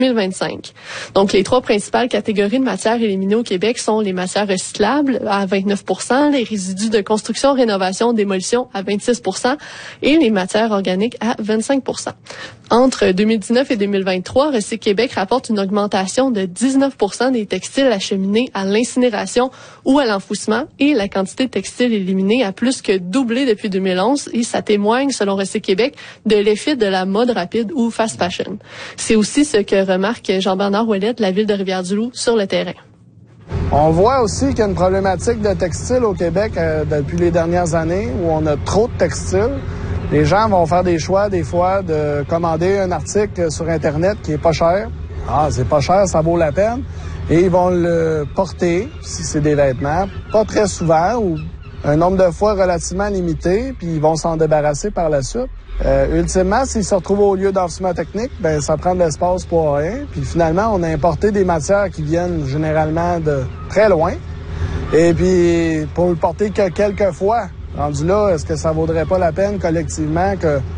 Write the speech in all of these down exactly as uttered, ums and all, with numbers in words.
deux mille vingt-cinq. Donc, les trois principales catégories de matières éliminées au Québec sont les matières recyclables à vingt-neuf pour cent, les résidus de construction, rénovation, démolition à vingt-six pour cent et les matières organiques à vingt-cinq pour cent. Entre deux mille dix-neuf et deux mille vingt-trois, Recyc Québec rapporte une augmentation de dix-neuf pour cent des textiles acheminés à l'incinération ou à l'enfouissement et la quantité de textiles éliminés a plus que doublé depuis deux mille onze et ça témoigne, selon Recyc Québec, de l'effet de la mode rapide ou fast fashion. C'est aussi ce que remarque Jean-Bernard Ouellette de la ville de Rivière-du-Loup sur le terrain. On voit aussi qu'il y a une problématique de textile au Québec euh, depuis les dernières années où on a trop de textiles. Les gens vont faire des choix, des fois, de commander un article sur Internet qui est pas cher. Ah, c'est pas cher, ça vaut la peine. Et ils vont le porter, si c'est des vêtements, pas très souvent ou un nombre de fois relativement limité, puis ils vont s'en débarrasser par la suite. Euh, ultimement, s'ils se retrouvent au lieu d'enfouissement technique, ben ça prend de l'espace pour rien. Puis finalement, on a importé des matières qui viennent généralement de très loin. Et puis, pour le porter que quelques fois, rendu là, est-ce que ça vaudrait pas la peine collectivement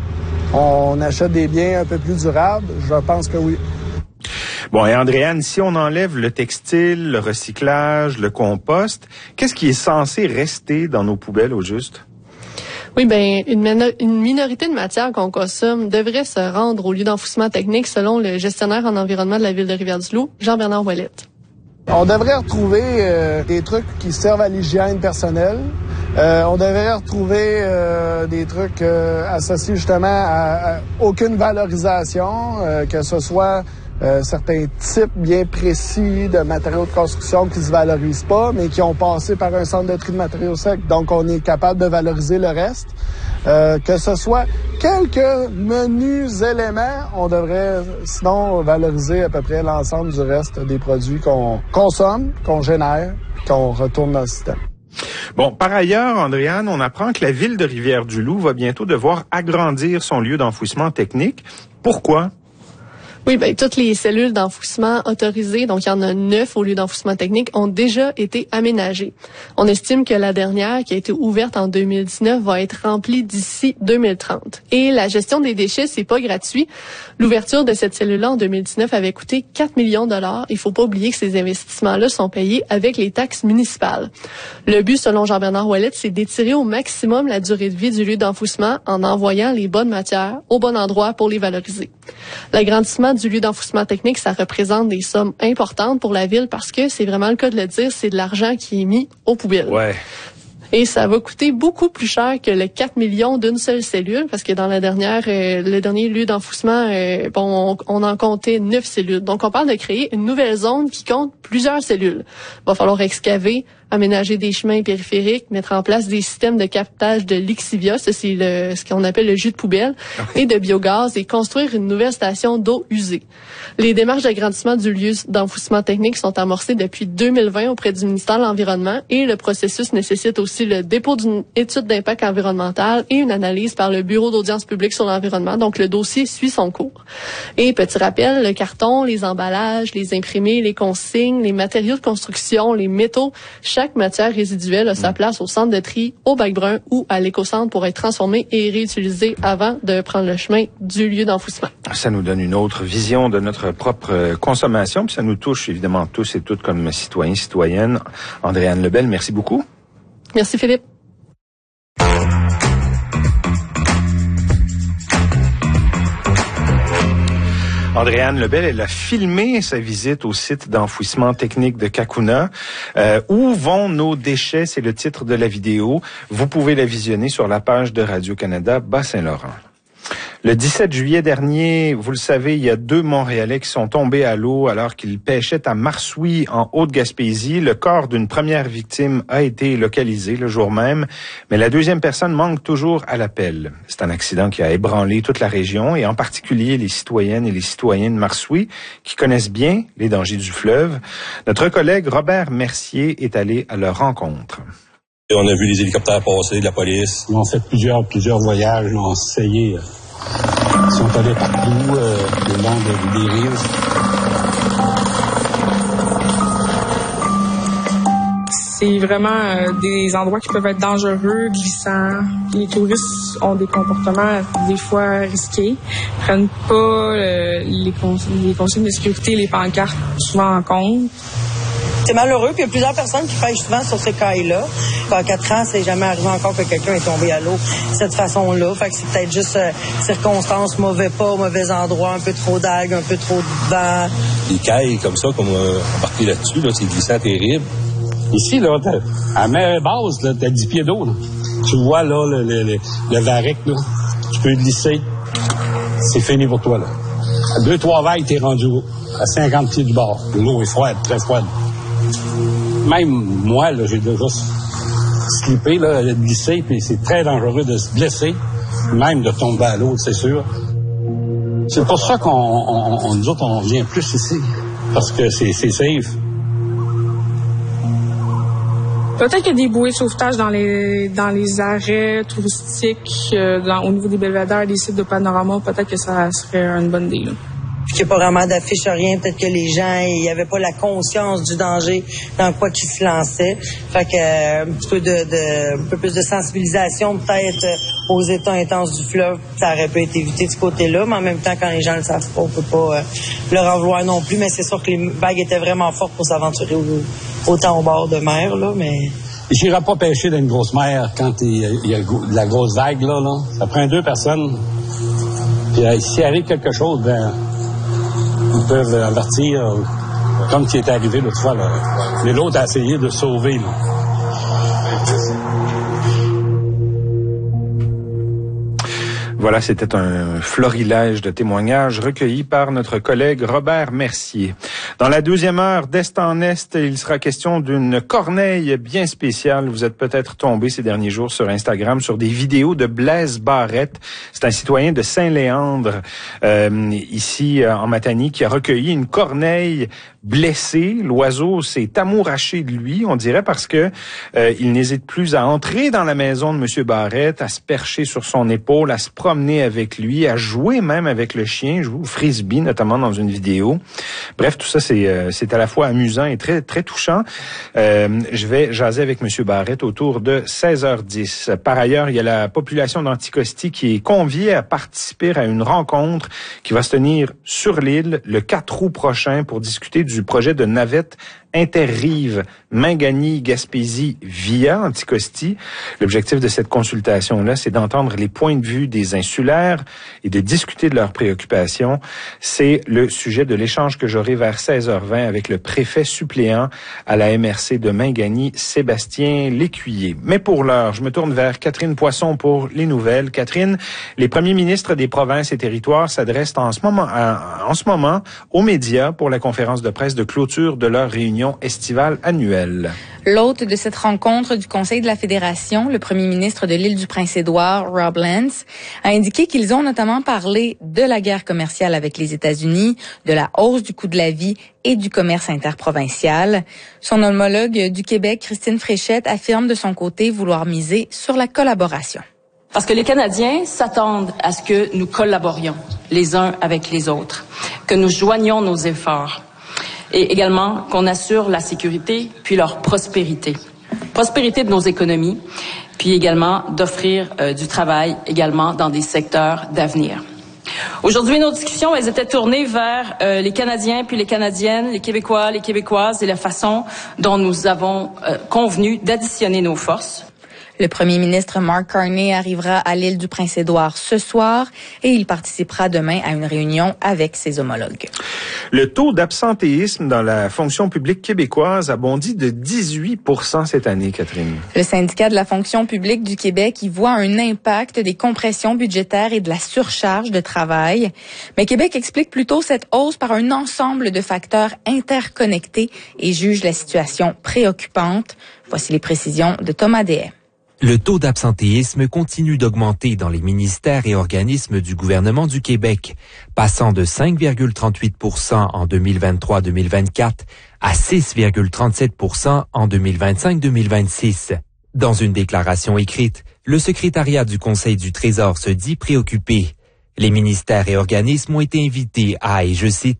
qu'on achète des biens un peu plus durables? Je pense que oui. Bon, et Andréane, si on enlève le textile, le recyclage, le compost, qu'est-ce qui est censé rester dans nos poubelles au juste? Oui, ben une, mino- une minorité de matières qu'on consomme devrait se rendre au lieu d'enfouissement technique selon le gestionnaire en environnement de la ville de Rivière-du-Loup, Jean-Bernard Ouellette. On devrait retrouver euh, des trucs qui servent à l'hygiène personnelle. Euh, on devrait retrouver euh, des trucs euh, associés justement à, à aucune valorisation, euh, que ce soit euh, certains types bien précis de matériaux de construction qui se valorisent pas, mais qui ont passé par un centre de tri de matériaux secs. Donc, on est capable de valoriser le reste. Euh, que ce soit quelques menus éléments, on devrait sinon valoriser à peu près l'ensemble du reste des produits qu'on consomme, qu'on génère, qu'on retourne dans le système. Bon, par ailleurs, Andréane, on apprend que la ville de Rivière-du-Loup va bientôt devoir agrandir son lieu d'enfouissement technique. Pourquoi? Oui, ben toutes les cellules d'enfouissement autorisées, donc il y en a neuf au lieu d'enfouissement technique, ont déjà été aménagées. On estime que la dernière, qui a été ouverte en deux mille dix-neuf, va être remplie d'ici deux mille trente. Et la gestion des déchets, c'est pas gratuit. L'ouverture de cette cellule-là en deux mille dix-neuf avait coûté quatre millions de dollars. Il faut pas oublier que ces investissements-là sont payés avec les taxes municipales. Le but, selon Jean-Bernard Ouellette, c'est d'étirer au maximum la durée de vie du lieu d'enfouissement en envoyant les bonnes matières au bon endroit pour les valoriser. L'agrandissement du lieu d'enfouissement technique, ça représente des sommes importantes pour la ville parce que c'est vraiment le cas de le dire, c'est de l'argent qui est mis aux poubelles. Ouais. Et ça va coûter beaucoup plus cher que le quatre millions d'une seule cellule, parce que dans la dernière, euh, le dernier lieu d'enfouissement, euh, bon, on, on en comptait neuf cellules. Donc, on parle de créer une nouvelle zone qui compte plusieurs cellules. Il va falloir excaver, aménager des chemins périphériques, mettre en place des systèmes de captage de lixivia, ça c'est le, ce qu'on appelle le jus de poubelle, et de biogaz, et construire une nouvelle station d'eau usée. Les démarches d'agrandissement du lieu d'enfouissement technique sont amorcées depuis deux mille vingt auprès du ministère de l'Environnement, et le processus nécessite aussi le dépôt d'une étude d'impact environnemental et une analyse par le Bureau d'audience publique sur l'environnement. Donc, le dossier suit son cours. Et petit rappel, le carton, les emballages, les imprimés, les consignes, les matériaux de construction, les métaux, chaque matière résiduelle a sa place au centre de tri, au bac brun ou à l'éco-centre pour être transformée et réutilisée avant de prendre le chemin du lieu d'enfouissement. Ça nous donne une autre vision de notre propre consommation, puis ça nous touche évidemment tous et toutes comme citoyens, citoyennes. Andréane Lebel, merci beaucoup. Merci Philippe. Andréane Lebel, elle a filmé sa visite au site d'enfouissement technique de Cacouna. Euh, où vont nos déchets? C'est le titre de la vidéo. Vous pouvez la visionner sur la page de Radio-Canada Bas-Saint-Laurent. Le dix-sept juillet dernier, vous le savez, il y a deux Montréalais qui sont tombés à l'eau alors qu'ils pêchaient à Marsouilles, en Haute-Gaspésie. Le corps d'une première victime a été localisé le jour même, mais la deuxième personne manque toujours à l'appel. C'est un accident qui a ébranlé toute la région et en particulier les citoyennes et les citoyens de Marsouilles qui connaissent bien les dangers du fleuve. Notre collègue Robert Mercier est allé à leur rencontre. On a vu les hélicoptères passer, de la police. Ils ont fait plusieurs, plusieurs voyages, ils ont essayé. Ils sont allés partout, euh, le long de, des rives. C'est vraiment euh, des endroits qui peuvent être dangereux, glissants. Les touristes ont des comportements des fois risqués, ils prennent pas euh, les, cons- les consignes de sécurité, les pancartes souvent en compte. C'est malheureux, puis il y a plusieurs personnes qui pêchent souvent sur ces cailles-là. En quatre ans, c'est jamais arrivé encore que quelqu'un est tombé à l'eau de cette façon-là. Fait que c'est peut-être juste euh, circonstances, mauvais pas, mauvais endroit, un peu trop d'algues, un peu trop de vent. Des cailles comme ça, comme euh, embarquer là-dessus, là, c'est glissant terrible. Ici, là, à la mer basse, là, t'as dix pieds d'eau, là. Tu vois, là, le, le, le, le varech, là. Tu peux glisser. C'est fini pour toi, là. À deux, trois vagues, t'es rendu à cinquante pieds du bord. L'eau est froide, très froide. Même moi, là, j'ai déjà slippé, là, glissé, puis c'est très dangereux de se blesser, même de tomber à l'eau, c'est sûr. C'est pour ça qu'on, on, on, nous autres, on vient plus ici, parce que c'est, c'est safe. Peut-être qu'il y a des bouées de sauvetage dans les dans les arrêts touristiques, euh, dans, au niveau des belvédères, des sites de panorama. Peut-être que ça serait une bonne idée, là. Puis qu'il n'y a pas vraiment d'affiche, rien. Peut-être que les gens, il n'y avait pas la conscience du danger dans quoi qu'ils se lançaient. Fait que euh, un petit peu de, de un peu plus de sensibilisation peut-être euh, aux états intenses du fleuve, ça aurait pu être évité de ce côté-là. Mais en même temps, quand les gens ne le savent pas, on peut pas euh, leur en vouloir non plus. Mais c'est sûr que les vagues étaient vraiment fortes pour s'aventurer au, autant au bord de mer, là, mais... J'irai pas pêcher dans une grosse mer quand il y a, il y a de la grosse vague, là, là. Ça prend deux personnes. Puis euh, s'il arrive quelque chose, ben... ils peuvent avertir, euh, comme qui est arrivé l'autre fois. Là. Mais l'autre a essayé de sauver. Là. Voilà, c'était un florilège de témoignages recueillis par notre collègue Robert Mercier. Dans la deuxième heure d'Est en Est, il sera question d'une corneille bien spéciale. Vous êtes peut-être tombé ces derniers jours sur Instagram sur des vidéos de Blaise Barrette. C'est un citoyen de Saint-Léandre, euh, ici en Matanie, qui a recueilli une corneille blessée. L'oiseau s'est amouraché de lui, on dirait, parce que euh, il n'hésite plus à entrer dans la maison de Monsieur Barrette, à se percher sur son épaule, à se promener avec lui, à jouer même avec le chien, jouer au frisbee notamment dans une vidéo. Bref, tout ça c'est euh, c'est à la fois amusant et très très touchant. Euh, je vais jaser avec Monsieur Barrette autour de seize heures dix. Par ailleurs, il y a la population d'Anticosti qui est conviée à participer à une rencontre qui va se tenir sur l'île le quatre août prochain pour discuter du projet de navette Interrive Mingani-Gaspésie via Anticosti. L'objectif de cette consultation-là, c'est d'entendre les points de vue des insulaires et de discuter de leurs préoccupations. C'est le sujet de l'échange que j'aurai vers seize heures vingt avec le préfet suppléant à la M R C de Mingani, Sébastien Lécuyer. Mais pour l'heure, je me tourne vers Catherine Poisson pour les nouvelles. Catherine, les premiers ministres des provinces et territoires s'adressent en ce moment, en ce moment aux médias pour la conférence de presse de clôture de leur réunion estivale annuelle. L'hôte de cette rencontre du Conseil de la Fédération, le premier ministre de l'île du Prince-Édouard, Rob Lance, a indiqué qu'ils ont notamment parlé de la guerre commerciale avec les États-Unis, de la hausse du coût de la vie et du commerce interprovincial. Son homologue du Québec, Christine Fréchette, affirme de son côté vouloir miser sur la collaboration. Parce que les Canadiens s'attendent à ce que nous collaborions les uns avec les autres, que nous joignions nos efforts. Et également qu'on assure la sécurité puis leur prospérité. Prospérité de nos économies, puis également d'offrir euh, du travail également dans des secteurs d'avenir. Aujourd'hui, nos discussions, elles étaient tournées vers euh, les Canadiens puis les Canadiennes, les Québécois, les Québécoises et la façon dont nous avons euh, convenu d'additionner nos forces. Le premier ministre Mark Carney arrivera à l'île du Prince-Édouard ce soir et il participera demain à une réunion avec ses homologues. Le taux d'absentéisme dans la fonction publique québécoise a bondi de dix-huit pour cent cette année, Catherine. Le syndicat de la fonction publique du Québec y voit un impact des compressions budgétaires et de la surcharge de travail. Mais Québec explique plutôt cette hausse par un ensemble de facteurs interconnectés et juge la situation préoccupante. Voici les précisions de Thomas Deshaies. Le taux d'absentéisme continue d'augmenter dans les ministères et organismes du gouvernement du Québec, passant de cinq virgule trente-huit pour cent en deux mille vingt-trois deux mille vingt-quatre à six virgule trente-sept pour cent en deux mille vingt-cinq deux mille vingt-six. Dans une déclaration écrite, le secrétariat du Conseil du Trésor se dit préoccupé. Les ministères et organismes ont été invités à, et je cite,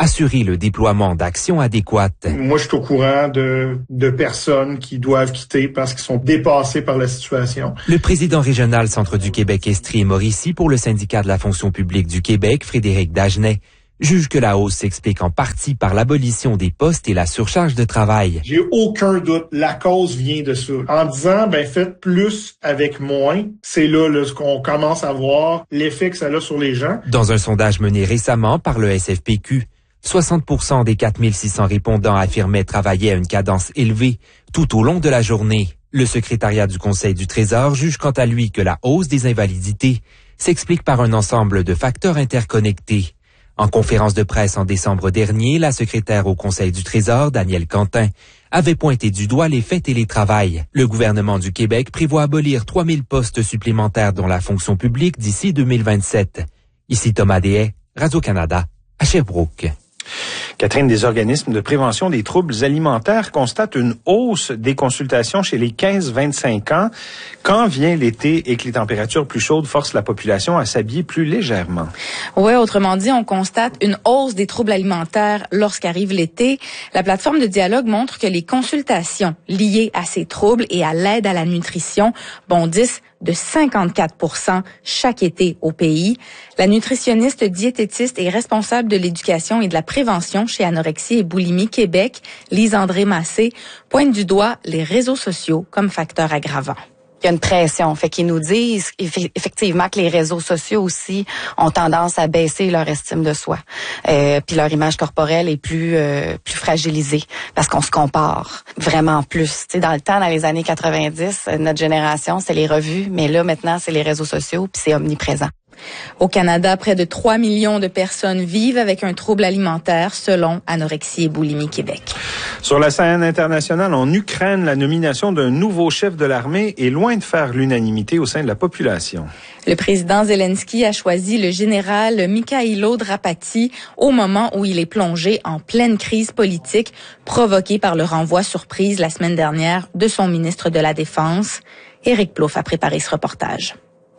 assurer le déploiement d'actions adéquates. Moi, je suis au courant de, de personnes qui doivent quitter parce qu'ils sont dépassés par la situation. Le président régional Centre du Québec Estrie-et-Mauricie pour le syndicat de la fonction publique du Québec, Frédéric Dagenet, juge que la hausse s'explique en partie par l'abolition des postes et la surcharge de travail. J'ai aucun doute, la cause vient de ça. En disant, ben faites plus avec moins, c'est là, là ce qu'on commence à voir l'effet que ça a sur les gens. Dans un sondage mené récemment par le S F P Q, soixante pour cent des quatre mille six cents répondants affirmaient travailler à une cadence élevée tout au long de la journée. Le secrétariat du Conseil du Trésor juge quant à lui que la hausse des invalidités s'explique par un ensemble de facteurs interconnectés. En conférence de presse en décembre dernier, la secrétaire au Conseil du Trésor, Danielle Quentin, avait pointé du doigt l'effet télétravail. Le gouvernement du Québec prévoit abolir trois mille postes supplémentaires dans la fonction publique d'ici deux mille vingt-sept. Ici Thomas Deshaies, Radio-Canada, à Sherbrooke. Catherine, des organismes de prévention des troubles alimentaires constatent une hausse des consultations chez les quinze vingt-cinq ans. Quand vient l'été et que les températures plus chaudes forcent la population à s'habiller plus légèrement? Oui, autrement dit, on constate une hausse des troubles alimentaires lorsqu'arrive l'été. La plateforme de dialogue montre que les consultations liées à ces troubles et à l'aide à la nutrition bondissent de cinquante-quatre pour cent chaque été au pays. La nutritionniste diététiste et responsable de l'éducation et de la prévention chez Anorexie et Boulimie Québec, Lise-André Massé, pointe du doigt les réseaux sociaux comme facteur aggravant. Il y a une pression. Fait qu'ils nous disent effectivement que les réseaux sociaux aussi ont tendance à baisser leur estime de soi. Euh, puis leur image corporelle est plus euh, plus fragilisée parce qu'on se compare vraiment plus. Tu sais, dans le temps, dans les années quatre-vingt-dix, notre génération, c'est les revues, mais là, maintenant, c'est les réseaux sociaux, puis c'est omniprésent. Au Canada, près de trois millions de personnes vivent avec un trouble alimentaire, selon Anorexie et Boulimie Québec. Sur la scène internationale, en Ukraine, la nomination d'un nouveau chef de l'armée est loin de faire l'unanimité au sein de la population. Le président Zelensky a choisi le général Mikhailo Drapati au moment où il est plongé en pleine crise politique provoquée par le renvoi surprise la semaine dernière de son ministre de la Défense. Éric Plouffe a préparé ce reportage.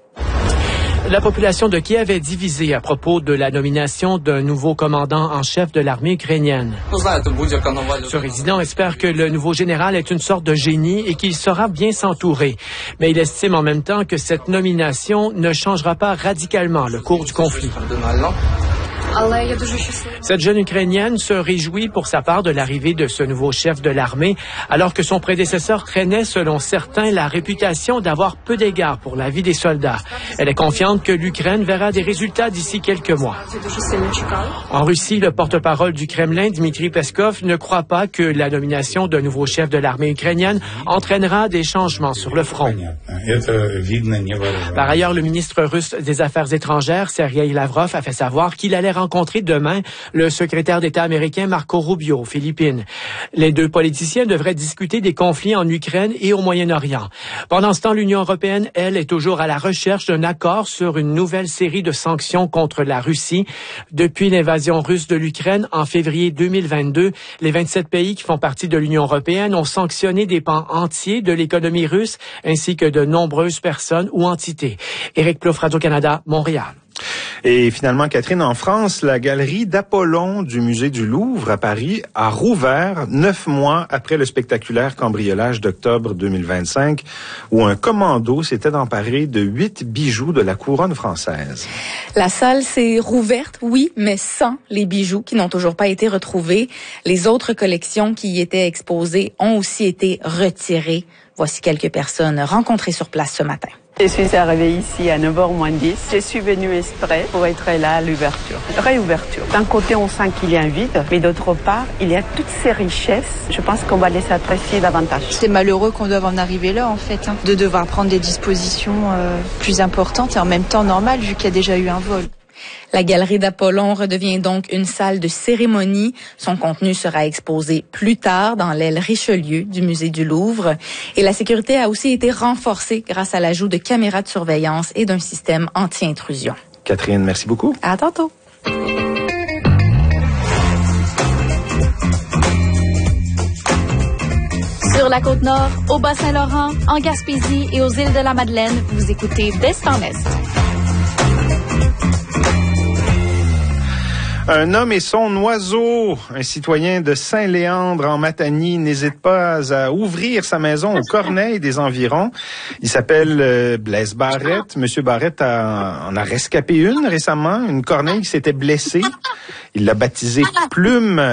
La population de Kiev est divisée à propos de la nomination d'un nouveau commandant en chef de l'armée ukrainienne. Ce résident espère que le nouveau général est une sorte de génie et qu'il saura bien s'entourer. Mais il estime en même temps que cette nomination ne changera pas radicalement le cours du conflit. Cette jeune Ukrainienne se réjouit pour sa part de l'arrivée de ce nouveau chef de l'armée, alors que son prédécesseur traînait, selon certains, la réputation d'avoir peu d'égard pour la vie des soldats. Elle est confiante que l'Ukraine verra des résultats d'ici quelques mois. En Russie, le porte-parole du Kremlin, Dmitri Peskov, ne croit pas que la nomination d'un nouveau chef de l'armée ukrainienne entraînera des changements sur le front. Par ailleurs, le ministre russe des Affaires étrangères, Sergei Lavrov, a fait savoir qu'il allait rencontrer demain le secrétaire d'État américain Marco Rubio aux Philippines. Les deux politiciens devraient discuter des conflits en Ukraine et au Moyen-Orient. Pendant ce temps, l'Union européenne, elle, est toujours à la recherche d'un accord sur une nouvelle série de sanctions contre la Russie. Depuis l'invasion russe de l'Ukraine en février deux mille vingt-deux, les vingt-sept pays qui font partie de l'Union européenne ont sanctionné des pans entiers de l'économie russe ainsi que de nombreuses personnes ou entités. Éric Plouffe, Radio-Canada, Montréal. Et finalement, Catherine, en France, la galerie d'Apollon du musée du Louvre à Paris a rouvert neuf mois après le spectaculaire cambriolage d'octobre deux mille vingt-cinq où un commando s'était emparé de huit bijoux de la couronne française. La salle s'est rouverte, oui, mais sans les bijoux qui n'ont toujours pas été retrouvés. Les autres collections qui y étaient exposées ont aussi été retirées. Voici quelques personnes rencontrées sur place ce matin. Je suis arrivée ici à neuf heures moins dix. Je suis venue exprès pour être là à l'ouverture. Réouverture. D'un côté, on sent qu'il y a un vide, mais d'autre part, il y a toutes ces richesses. Je pense qu'on va les apprécier davantage. C'est malheureux qu'on doive en arriver là, en fait, hein, de devoir prendre des dispositions euh, plus importantes et en même temps normales, vu qu'il y a déjà eu un vol. La galerie d'Apollon redevient donc une salle de cérémonie. Son contenu sera exposé plus tard dans l'aile Richelieu du musée du Louvre. Et la sécurité a aussi été renforcée grâce à l'ajout de caméras de surveillance et d'un système anti-intrusion. Catherine, merci beaucoup. À tantôt. Sur la Côte-Nord, au Bas-Saint-Laurent, en Gaspésie et aux îles de la Madeleine, vous écoutez d'Est en Est. Un homme et son oiseau. Un citoyen de Saint-Léandre en Matanie n'hésite pas à ouvrir sa maison aux corneilles des environs. Il s'appelle euh, Blaise Barrette. Monsieur Barrette a, en a rescapé une récemment, une corneille qui s'était blessée. Il l'a baptisée Plume.